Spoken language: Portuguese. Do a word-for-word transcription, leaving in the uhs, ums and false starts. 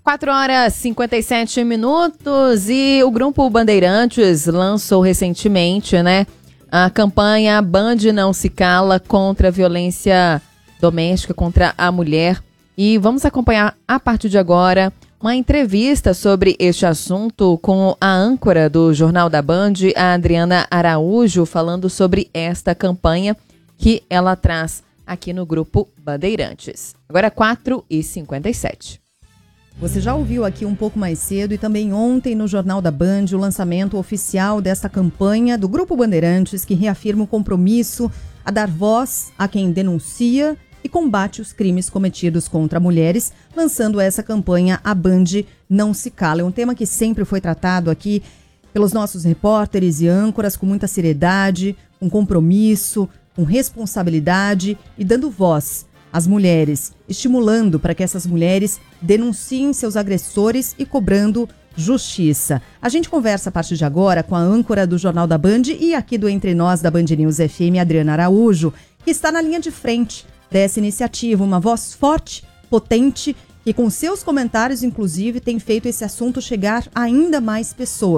quatro horas e cinquenta e sete minutos e o Grupo Bandeirantes lançou recentemente, né, a campanha Band Não Se Cala contra a violência doméstica contra a mulher. E vamos acompanhar a partir de agora uma entrevista sobre este assunto com a âncora do Jornal da Band, a Adriana Araújo, falando sobre esta campanha que ela traz aqui no Grupo Bandeirantes. Agora quatro e cinquenta e sete. Você já ouviu aqui um pouco mais cedo e também ontem no Jornal da Band o lançamento oficial dessa campanha do Grupo Bandeirantes, que reafirma o compromisso a dar voz a quem denuncia e combate os crimes cometidos contra mulheres, lançando essa campanha A Band Não Se Cala. É um tema que sempre foi tratado aqui pelos nossos repórteres e âncoras com muita seriedade, com compromisso, com responsabilidade e dando voz às mulheres, estimulando para que essas mulheres denunciem seus agressores e cobrando justiça. A gente conversa a partir de agora com a âncora do Jornal da Band e aqui do Entre Nós da Band News F M, Adriana Araújo, que está na linha de frente dessa iniciativa, uma voz forte, potente, que com seus comentários, inclusive, tem feito esse assunto chegar a ainda mais pessoas.